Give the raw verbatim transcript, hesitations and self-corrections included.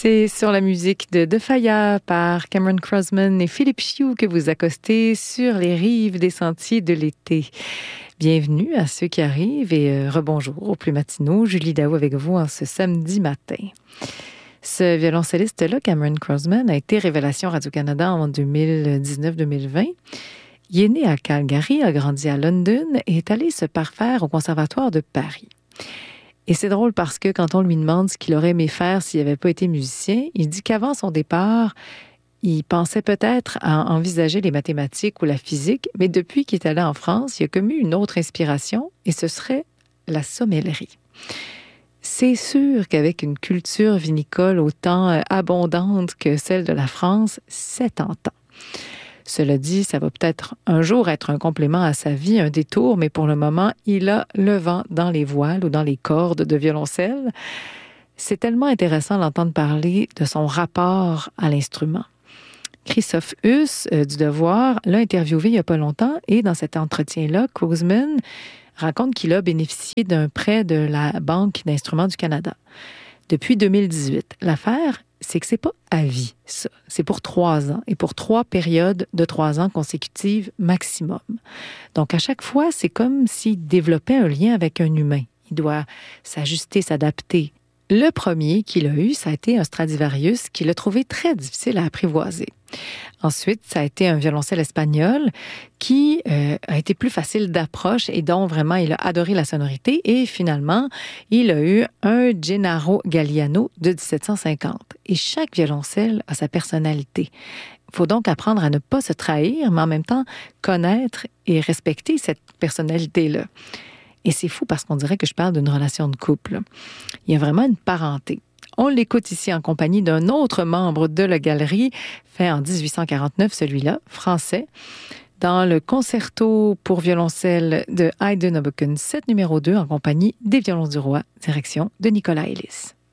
C'est sur la musique de De Faya par Cameron Crossman et Philippe Chiou que vous accostez sur les rives des sentiers de l'été. Bienvenue à ceux qui arrivent et euh, rebonjour aux plus matinaux. Julie Daou avec vous en ce samedi matin. Ce violoncelliste-là, Cameron Crossman, a été révélation Radio-Canada en deux mille dix-neuf deux mille vingt. Il est né à Calgary, a grandi à London et est allé se parfaire au Conservatoire de Paris. Et c'est drôle parce que quand on lui demande ce qu'il aurait aimé faire s'il n'avait pas été musicien, il dit qu'avant son départ, il pensait peut-être à envisager les mathématiques ou la physique, mais depuis qu'il est allé en France, il a commis une autre inspiration et ce serait la sommellerie. C'est sûr qu'avec une culture vinicole autant abondante que celle de la France, c'est tentant. Cela dit, ça va peut-être un jour être un complément à sa vie, un détour, mais pour le moment, il a le vent dans les voiles ou dans les cordes de violoncelle. C'est tellement intéressant d'entendre parler de son rapport à l'instrument. Christophe Huss, euh, du Devoir, l'a interviewé il n'y a pas longtemps et dans cet entretien-là, Crossman raconte qu'il a bénéficié d'un prêt de la Banque d'instruments du Canada. Depuis deux mille dix-huit, l'affaire, c'est que c'est pas à vie, ça. C'est pour trois ans et pour trois périodes de trois ans consécutives maximum. Donc, à chaque fois, c'est comme s'il développait un lien avec un humain. Il doit s'ajuster, s'adapter. Le premier qu'il a eu, ça a été un Stradivarius qu'il a trouvé très difficile à apprivoiser. Ensuite, ça a été un violoncelle espagnol qui euh, a été plus facile d'approche et dont vraiment il a adoré la sonorité. Et finalement, il a eu un Gennaro Galliano de dix-sept cent cinquante. Et chaque violoncelle a sa personnalité. Il faut donc apprendre à ne pas se trahir, mais en même temps connaître et respecter cette personnalité-là. Et c'est fou parce qu'on dirait que je parle d'une relation de couple. Il y a vraiment une parenté. On l'écoute ici en compagnie d'un autre membre de la galerie, fait en dix-huit cent quarante-neuf, celui-là, français, dans le concerto pour violoncelle de Haydn Oboken sept numéro deux, en compagnie des Violons du Roi, direction de Nicolas Ellis.